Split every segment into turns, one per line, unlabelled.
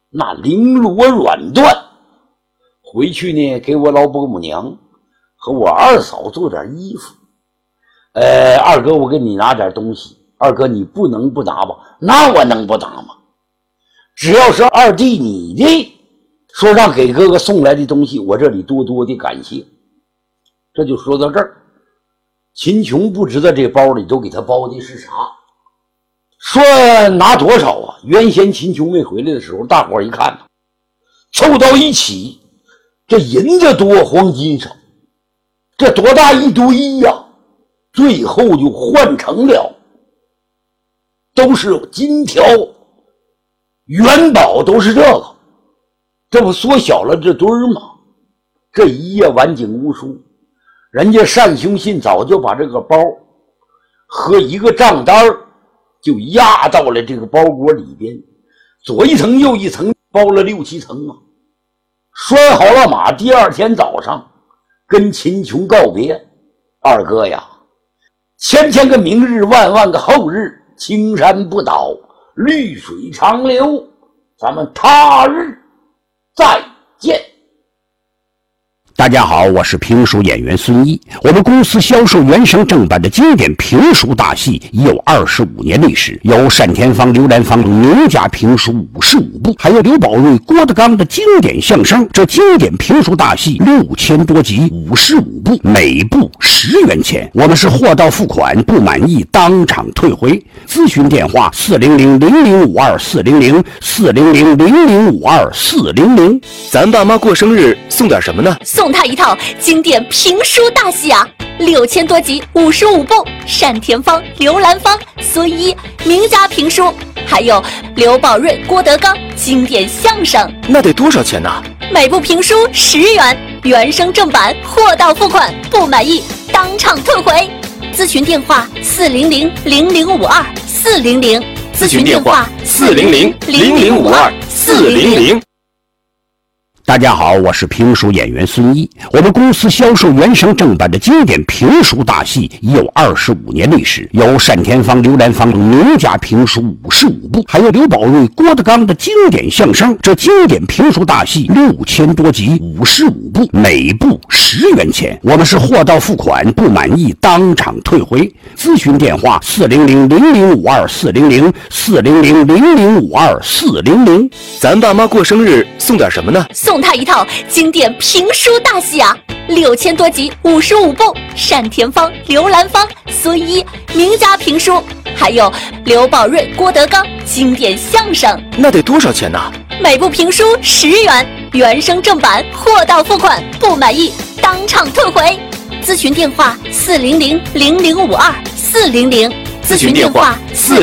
那绫罗软缎。回去呢，给我老伯母娘和我二嫂做点衣服。二哥，我给你拿点东西。二哥，你不能不拿吧？那我能不拿吗？只要是二弟你的说让给哥哥送来的东西，我这里多多的感谢。这就说到这儿，秦琼不知道这包里都给他包的是啥，说拿多少啊？原先秦琼没回来的时候，大伙儿一看凑到一起，这银子多，黄金少，这多大一堆呀！最后就换成了都是金条元宝，都是这个，这不缩小了这堆儿吗？这一夜晚景无数，人家单雄信早就把这个包和一个账单就压到了这个包裹里边，左一层右一层，包了6、7层啊。拴好了马，第二天早上跟秦琼告别，二哥呀，千千个明日，万万个后日，青山不倒，绿水长流，咱们他日再见。
大家好，我是评书演员孙一。我们公司销售原声正版的经典评书大戏已有25年历史，有单田芳、刘兰芳名家评书55部，还有刘宝瑞、郭德纲的经典相声。这经典评书大戏6000多集，55部，每部10元钱。我们是货到付款，不满意当场退回。咨询电话400-0052-400，400-0052-400。
咱爸妈过生日送点什么呢？
送他一套经典评书大戏啊，6000多集，55部，单田芳、刘兰芳、孙一名家评书，还有刘宝瑞、郭德纲经典相声。
那得多少钱呢？
每部评书10元，原声正版，货到付款，不满意当场退回。咨询电话400-0052-400，
咨询电话400-0052-400。
大家好，我是评书演员孙一。我们公司销售原声正版的经典评书大戏已有25年历史，有单田芳、刘兰芳名家评书55部，还有刘宝瑞、郭德纲的经典相声。这经典评书大戏6000多集，55部，每部10元钱。我们是货到付款，不满意当场退回。咨询电话400-0052-400， 400-0052-400。
咱爸妈过生日送点什么呢？
送他一套经典评书大戏啊，6000多集，55部，单田芳、刘兰芳、孙一名家评书，还有刘宝瑞、郭德纲经典相声。
那得多少钱呢？
每部评书10元，原声正版，货到付款，不满意当场退回。咨询电话400-0052-400，
咨询电话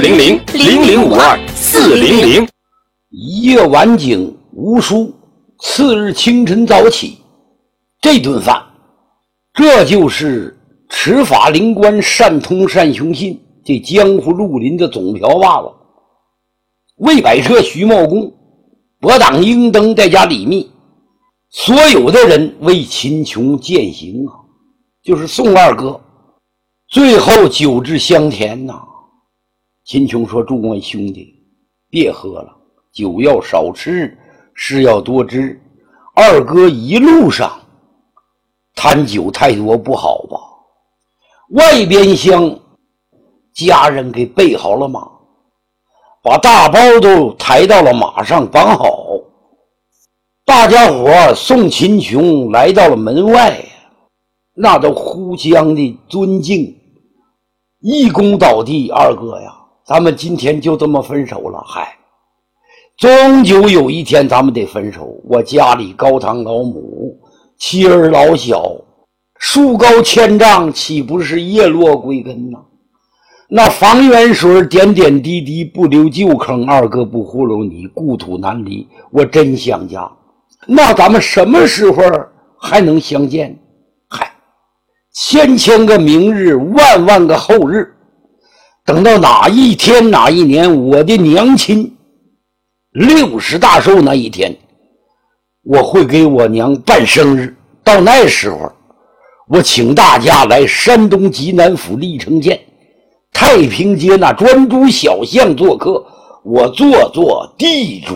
400-0052-400。
一夜晚景无书，次日清晨早起，这顿饭，这就是持法灵官单通单雄信这江湖绿林的总瓢把子。魏百彻、徐茂公、博党英登再加李密，所有的人为秦琼饯行啊，就是宋二哥。最后酒至香甜呐，秦琼说：“诸位兄弟，别喝了，酒要少吃，事要多知。二哥一路上贪酒太多不好吧？外边厢家人给备好了马，把大包都抬到了马上绑好。大家伙送秦琼来到了门外，那都互相的尊敬，一躬倒地。二哥呀，咱们今天就这么分手了，嗨。终究有一天咱们得分手，我家里高堂老母，妻儿老小，树高千丈，岂不是叶落归根呢？那房源水点点滴滴不留旧坑，二哥不糊弄你，故土难离，我真想家。那咱们什么时候还能相见？嗨，千千个明日，万万个后日，等到哪一天哪一年，我的娘亲60大寿那一天，我会给我娘办生日。到那时候，我请大家来山东济南府历城县太平街那专诸小巷做客，我做地主。